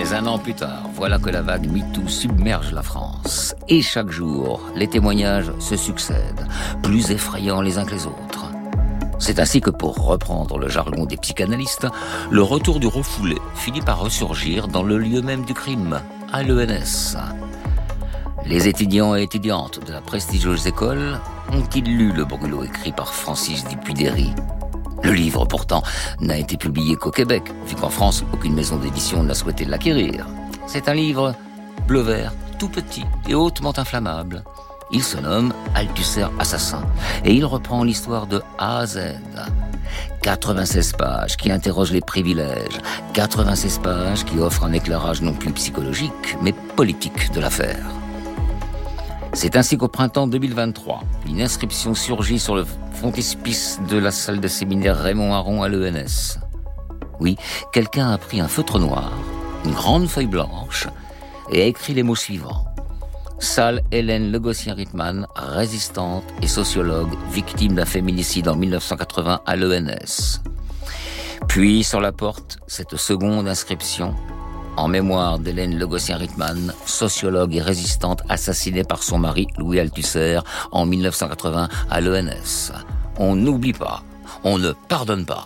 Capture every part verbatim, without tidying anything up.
Mais un an plus tard, voilà que la vague MeToo submerge la France. Et chaque jour, les témoignages se succèdent, plus effrayants les uns que les autres. C'est ainsi que, pour reprendre le jargon des psychanalystes, le retour du refoulé finit par ressurgir dans le lieu même du crime, à l'E N S. Les étudiants et étudiantes de la prestigieuse école ont-ils lu le brûlot écrit par Francis Dupuy-Derry ? Le livre, pourtant, n'a été publié qu'au Québec, vu qu'en France, aucune maison d'édition n'a souhaité l'acquérir. C'est un livre bleu-vert, tout petit et hautement inflammable. Il se nomme Althusser Assassin et il reprend l'histoire de A à Z. quatre-vingt-seize pages qui interrogent les privilèges, quatre-vingt-seize pages qui offrent un éclairage non plus psychologique, mais politique de l'affaire. C'est ainsi qu'au printemps deux mille vingt-trois, une inscription surgit sur le frontispice de la salle de séminaire Raymond Aron à l'E N S. Oui, quelqu'un a pris un feutre noir, une grande feuille blanche, et a écrit les mots suivants. Salle Hélène Legossien-Rittmann, résistante et sociologue, victime d'un féminicide en dix-neuf cent quatre-vingts à l'E N S. Puis, sur la porte, cette seconde inscription, en mémoire d'Hélène Legossien-Rittmann, sociologue et résistante assassinée par son mari Louis Althusser en dix-neuf cent quatre-vingts à l'E N S. On n'oublie pas, on ne pardonne pas.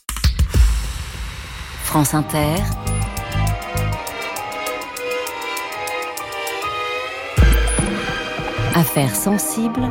France Inter. Affaires sensibles.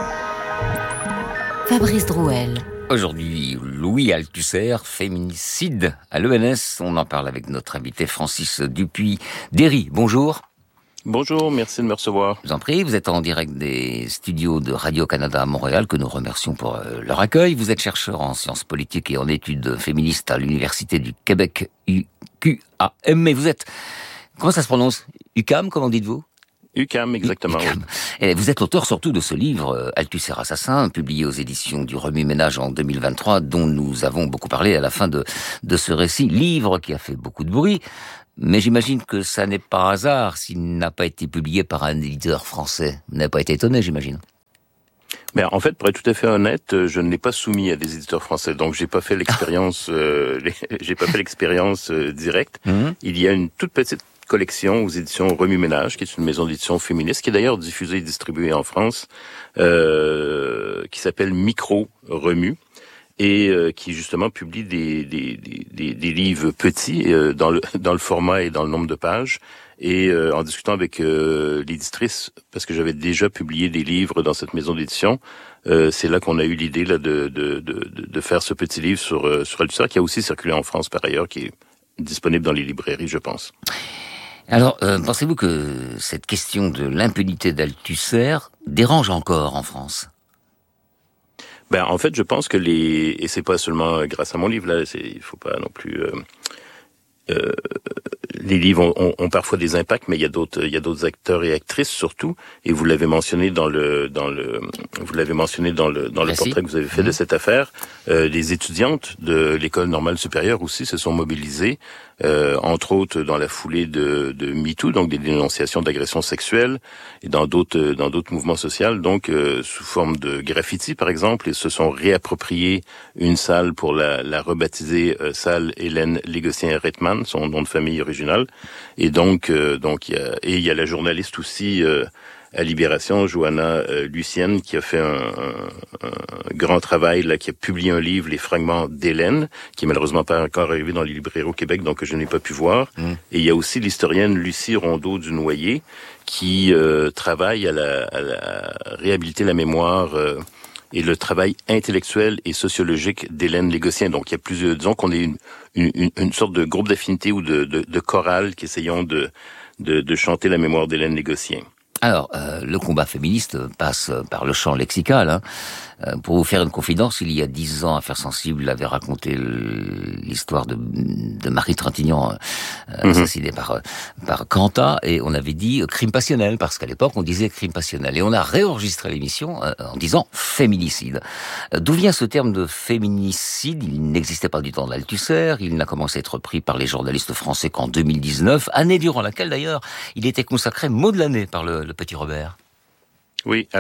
Fabrice Drouel. Aujourd'hui, Louis Althusser, féminicide à l'E N S. On en parle avec notre invité Francis Dupuy-Derry. Bonjour. Bonjour, merci de me recevoir. Je vous en prie, vous êtes en direct des studios de Radio-Canada à Montréal, que nous remercions pour euh, leur accueil. Vous êtes chercheur en sciences politiques et en études féministes à l'Université du Québec, U Q A M. Mais vous êtes, comment ça se prononce ? U Q A M, comment dites-vous ? U Q A M, exactement. U Q A M. Et vous êtes l'auteur surtout de ce livre, Althusser Assassin, publié aux éditions du Remue-Ménage en deux mille vingt-trois, dont nous avons beaucoup parlé à la fin de, de ce récit. Livre qui a fait beaucoup de bruit, mais j'imagine que ça n'est pas hasard s'il n'a pas été publié par un éditeur français. Vous n'avez pas été étonné, j'imagine. Ben, en fait, pour être tout à fait honnête, je ne l'ai pas soumis à des éditeurs français, donc j'ai pas fait l'expérience, euh, j'ai pas fait l'expérience euh, directe. Mmh. Il y a une toute petite collection aux éditions Remue-Ménage, qui est une maison d'édition féministe, qui est d'ailleurs diffusée et distribuée en France, euh, qui s'appelle Micro Remue, et euh, qui justement publie des, des, des, des livres petits euh, dans le dans le format et dans le nombre de pages. Et euh, en discutant avec euh, l'éditrice, parce que j'avais déjà publié des livres dans cette maison d'édition, euh, c'est là qu'on a eu l'idée là de de de, de faire ce petit livre sur euh, sur Althusser, qui a aussi circulé en France par ailleurs, qui est disponible dans les librairies, je pense. Alors, euh, pensez-vous que cette question de l'impunité d'Althusser dérange encore en France ? Ben, en fait, je pense que les, et c'est pas seulement grâce à mon livre, là, c'est, il faut pas non plus, euh, euh, les livres ont, ont, ont parfois des impacts, mais il y a d'autres, il y a d'autres acteurs et actrices surtout, et vous l'avez mentionné dans le, dans le, vous l'avez mentionné dans le, dans le Merci. portrait que vous avez fait mmh. de cette affaire. Euh, les étudiantes de l'école normale supérieure aussi se sont mobilisées, euh, entre autres dans la foulée de, de MeToo, donc des dénonciations d'agressions sexuelles, et dans d'autres, dans d'autres mouvements sociaux, donc euh, sous forme de graffiti par exemple, et se sont réappropriés une salle pour la, la rebaptiser euh, salle Hélène Legossien-Rittmann, son nom de famille original. Et donc, euh, donc il y a, et il y a la journaliste aussi euh, à Libération, Johanna euh, Lucienne, qui a fait un, un, un grand travail là, qui a publié un livre, Les Fragments d'Hélène, qui est malheureusement pas encore arrivé dans les librairies au Québec, donc que je n'ai pas pu voir. Mmh. Et il y a aussi l'historienne Lucie Rondeau du Noyer, qui euh, travaille à, la, à la réhabiliter la mémoire. Euh, et le travail intellectuel et sociologique d'Hélène Legossien. Donc, il y a plusieurs, disons qu'on est une, une, une sorte de groupe d'affinité ou de, de, de chorale qui essayons de, de, de chanter la mémoire d'Hélène Legossien. Alors, euh, le combat féministe passe par le champ lexical. Hein. Euh, pour vous faire une confidence, il y a dix ans, Affaires sensibles avait raconté l'histoire de, de Marie Trintignant, euh, mm-hmm. assassinée par par Cantat, et on avait dit crime passionnel, parce qu'à l'époque, on disait crime passionnel. Et on a réenregistré l'émission euh, en disant féminicide. Euh, d'où vient ce terme de féminicide ? Il n'existait pas du temps d'Althusser, il n'a commencé à être pris par les journalistes français qu'en deux mille dix-neuf, année durant laquelle, d'ailleurs, il était consacré mot de l'année par le, le petit Robert. Oui, alors,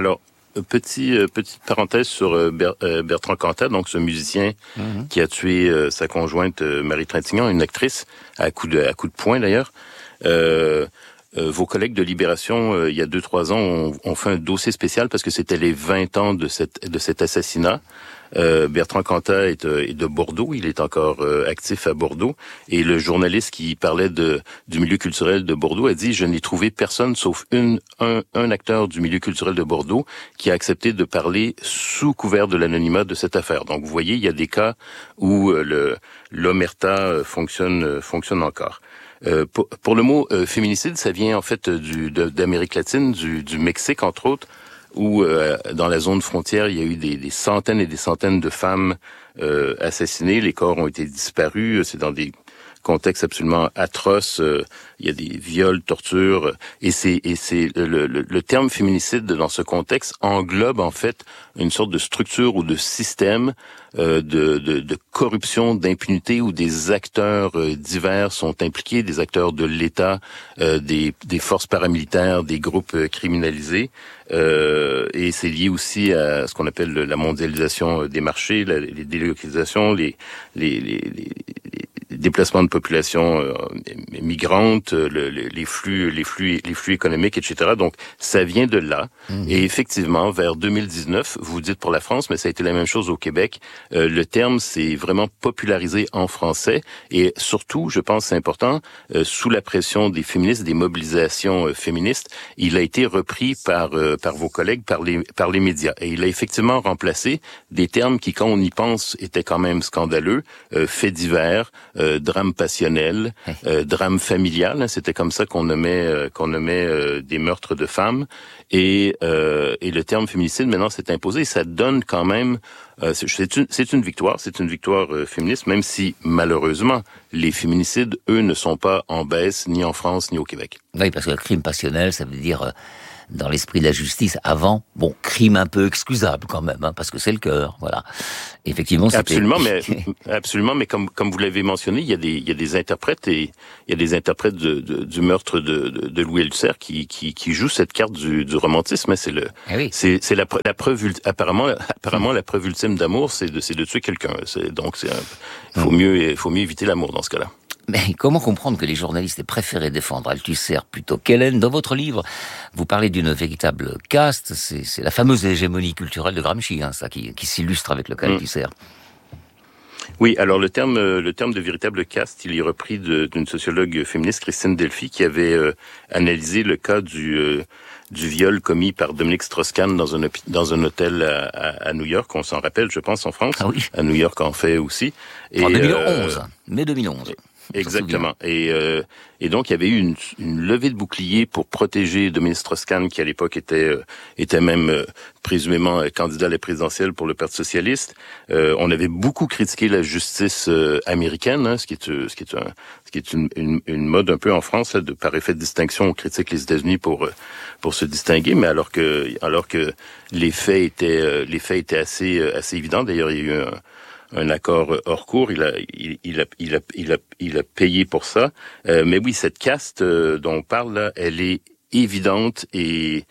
Petit, euh, petite parenthèse sur euh, Ber, euh, Bertrand Cantat, donc ce musicien mm-hmm. qui a tué euh, sa conjointe euh, Marie Trintignant, une actrice, à coup de, à coup de poing d'ailleurs. Euh, euh, vos collègues de Libération, euh, il y a deux, trois ans, ont, ont fait un dossier spécial parce que c'était les vingt ans de, cette, de cet assassinat. Euh, Bertrand Cantat est, euh, est de Bordeaux, il est encore euh, actif à Bordeaux, et le journaliste qui parlait de du milieu culturel de Bordeaux a dit « Je n'ai trouvé personne sauf une, un, un acteur du milieu culturel de Bordeaux qui a accepté de parler sous couvert de l'anonymat de cette affaire. » Donc vous voyez, il y a des cas où euh, le l'omerta fonctionne euh, fonctionne encore. Euh, pour, pour le mot euh, féminicide, ça vient en fait du de, d'Amérique latine, du, du Mexique entre autres, où euh, dans la zone frontière, il y a eu des, des centaines et des centaines de femmes euh, assassinées. Les corps ont été disparus. C'est dans des contextes absolument atroces. Euh, il y a des viols, tortures, et c'est et c'est le, le, le terme féminicide dans ce contexte englobe en fait une sorte de structure ou de système euh, de, de, de corruption, d'impunité où des acteurs euh, divers sont impliqués, des acteurs de l'État, euh, des, des forces paramilitaires, des groupes euh, criminalisés. Euh, et c'est lié aussi à ce qu'on appelle la mondialisation des marchés, la, les délocalisations, les, les, les, les, les déplacements de population euh, migrantes, le, les flux, les flux, les flux économiques, et cetera. Donc, ça vient de là. Mmh. Et effectivement, vers deux mille dix-neuf, vous dites pour la France, mais ça a été la même chose au Québec. Euh, le terme s'est vraiment popularisé en français, et surtout, je pense, c'est important, euh, sous la pression des féministes, des mobilisations euh, féministes, il a été repris par euh, par vos collègues, par les par les médias, et il a effectivement remplacé des termes qui, quand on y pense, étaient quand même scandaleux, euh, faits divers, euh, drame passionnel, euh, drame familial. Hein, c'était comme ça qu'on nommait euh, qu'on nommait euh, des meurtres de femmes, et euh, et le terme féminicide maintenant s'est imposé. Et ça donne quand même euh, c'est une c'est une victoire, c'est une victoire euh, féministe, même si malheureusement les féminicides, eux, ne sont pas en baisse ni en France ni au Québec. Oui, parce que le crime passionnel, ça veut dire euh... dans l'esprit de la justice, avant, bon, crime un peu excusable quand même, hein, parce que c'est le cœur, voilà. Effectivement, c'était... Absolument, mais absolument, mais comme comme vous l'avez mentionné, il y a des il y a des interprètes et il y a des interprètes de, de, du meurtre de, de, de Louis Althusser qui qui qui jouent cette carte du, du romantisme. C'est le eh oui. c'est c'est la, la preuve apparemment apparemment la preuve ultime d'amour, c'est de c'est de tuer quelqu'un. C'est donc c'est il faut mieux il faut mieux éviter l'amour dans ce cas-là. Mais comment comprendre que les journalistes aient préféré défendre Althusser plutôt qu'Hélène? Dans votre livre, vous parlez d'une véritable caste, c'est, c'est la fameuse hégémonie culturelle de Gramsci, hein, ça, qui, qui s'illustre avec le cas Althusser. Mmh. Oui, alors le terme, le terme de véritable caste, il est repris de, d'une sociologue féministe, Christine Delphi, qui avait euh, analysé le cas du euh, du viol commis par Dominique Strauss-Kahn dans un dans un hôtel à, à, à New York. On s'en rappelle, je pense, en France. Ah oui. À New York, en fait aussi. Et, en deux mille onze, euh, mai deux mille onze. Exactement. Et, euh, et donc, il y avait eu une, une levée de bouclier pour protéger Dominique Strauss-Kahn, qui à l'époque était euh, était même euh, présumément euh, candidat à la présidentielle pour le Parti socialiste. Euh, on avait beaucoup critiqué la justice euh, américaine, hein, ce qui est euh, ce qui est un ce qui est une, une, une mode un peu en France, là, de par effet de distinction, on critique les États-Unis pour euh, pour se distinguer, mais alors que alors que les faits étaient euh, les faits étaient assez euh, assez évidents. D'ailleurs, il y a eu un un accord hors cours, il a, il, il a, il a, il a, il a payé pour ça. Euh, mais oui, cette caste euh, dont on parle là, elle est évidente et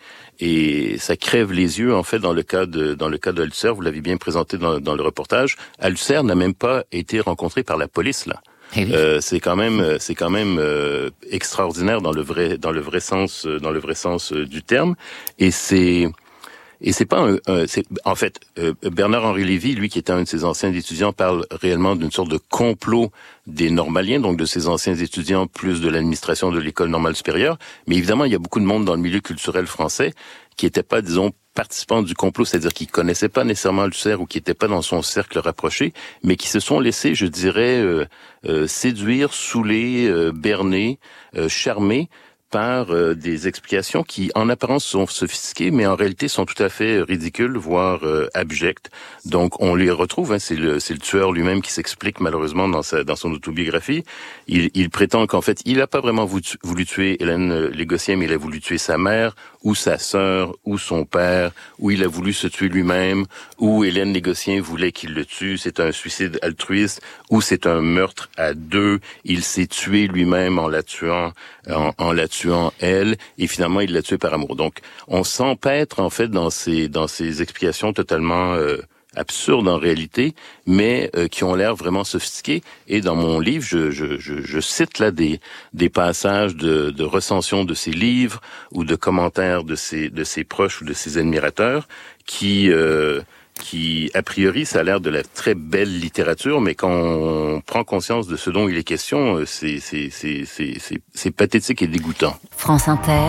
et ça crève les yeux en fait dans le cas de dans le cas d'Althusser. Vous l'avez bien présenté dans, dans le reportage. Althusser n'a même pas été rencontré par la police là. Oui. Euh, c'est quand même c'est quand même euh, extraordinaire dans le vrai dans le vrai sens dans le vrai sens euh, du terme. Et c'est Et c'est pas un, un c'est, en fait, euh, Bernard-Henri Lévy, lui qui était un de ses anciens étudiants, parle réellement d'une sorte de complot des normaliens, donc de ses anciens étudiants, plus de l'administration de l'école normale supérieure. Mais évidemment, il y a beaucoup de monde dans le milieu culturel français qui n'était pas, disons, participants du complot, c'est-à-dire qui connaissaient pas nécessairement Althusser ou qui n'étaient pas dans son cercle rapproché, mais qui se sont laissés, je dirais, euh, euh, séduire, saouler, euh, berner, euh, charmer par euh, des explications qui, en apparence, sont sophistiquées, mais en réalité sont tout à fait ridicules, voire euh, abjectes. Donc, on les retrouve. Hein, c'est le c'est le tueur lui-même qui s'explique malheureusement dans sa dans son autobiographie. Il, il prétend qu'en fait, il n'a pas vraiment voulu, voulu tuer Hélène Légocien, mais il a voulu tuer sa mère, ou sa sœur, ou son père, ou il a voulu se tuer lui-même, ou Hélène Légocien voulait qu'il le tue. C'est un suicide altruiste, ou c'est un meurtre à deux. Il s'est tué lui-même en la tuant, en, en la tuant. tuant elle, et finalement il l'a tuée par amour. Donc on s'empêtre en fait dans ces dans ces explications totalement euh, absurdes en réalité, mais euh, qui ont l'air vraiment sophistiquées. Et dans mon livre, je, je, je, je cite là des des passages de, de recensions de ses livres ou de commentaires de ses de ses proches ou de ses admirateurs qui euh, qui, a priori, ça a l'air de la très belle littérature, mais quand on prend conscience de ce dont il est question, c'est, c'est, c'est, c'est, c'est, c'est pathétique et dégoûtant. France Inter.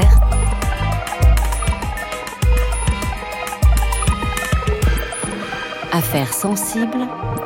Affaires sensibles.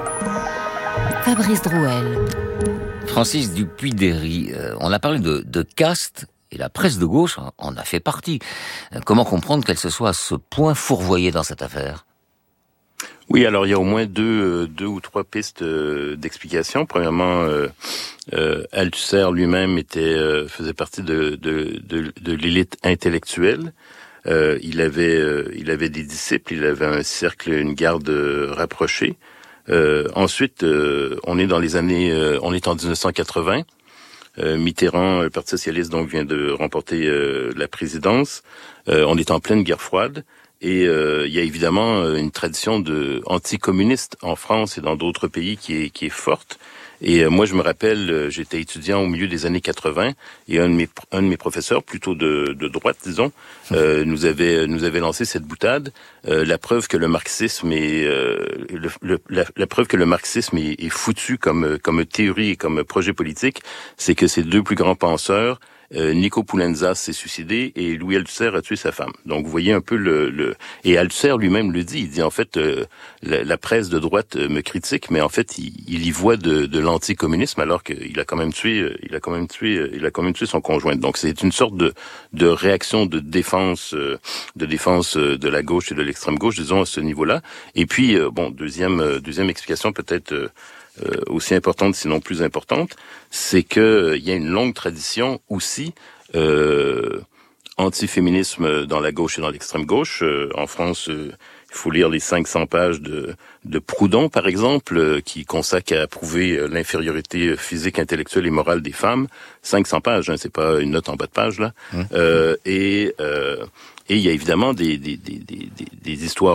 Fabrice Drouel. Francis Dupuy-Derry, euh, on a parlé de, de caste, et la presse de gauche en a fait partie. Comment comprendre qu'elle se soit à ce point fourvoyée dans cette affaire ? Oui, alors il y a au moins deux, deux ou trois pistes euh, d'explication. Premièrement, euh, euh, Althusser lui-même était euh, faisait partie de, de, de, de l'élite intellectuelle. Euh, il avait euh, il avait des disciples, il avait un cercle, une garde euh, rapprochée. Euh, ensuite, euh, on est dans les années, euh, on est en dix-neuf cent quatre-vingts. Euh, Mitterrand, le Parti socialiste, donc vient de remporter euh, la présidence. Euh, on est en pleine guerre froide. Et euh, il y a évidemment une tradition de anticommuniste en France et dans d'autres pays qui est qui est forte. Et euh, moi, je me rappelle, euh, j'étais étudiant au milieu des années quatre-vingts, et un de mes un de mes professeurs, plutôt de de droite, disons, euh, nous avait nous avait lancé cette boutade, euh, la preuve que le marxisme est euh, le, le, la, la preuve que le marxisme est, est foutu comme comme théorie et comme projet politique, c'est que ces deux plus grands penseurs, Euh, Nico Poulenza s'est suicidé et Louis Althusser a tué sa femme. Donc vous voyez un peu le... le... Et Althusser lui-même le dit, il dit en fait euh, la, la presse de droite euh, me critique, mais en fait il, il y voit de, de l'anticommunisme alors qu'il a quand même tué, euh, il a quand même tué, euh, il a quand même tué son conjoint. Donc c'est une sorte de, de réaction de défense, euh, de défense euh, de la gauche et de l'extrême gauche, disons à ce niveau-là. Et puis euh, bon, deuxième euh, deuxième explication peut-être. Euh, Euh, aussi importante, sinon plus importante, c'est que euh, il y a une longue tradition aussi euh, anti-féminisme dans la gauche et dans l'extrême gauche. Euh, en France, euh, il faut lire les cinq cents pages de, de Proudhon, par exemple, euh, qui consacre à prouver euh, l'infériorité physique, intellectuelle et morale des femmes. cinq cents pages, hein, c'est pas une note en bas de page là. Mmh. Euh, et euh, et il y a évidemment des des des des, des histoires